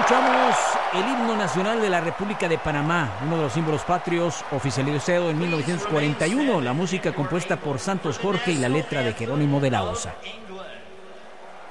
Escuchamos el himno nacional de la República de Panamá, uno de los símbolos patrios, oficializado en 1941, la música compuesta por Santos Jorge y la letra de Jerónimo de la Osa.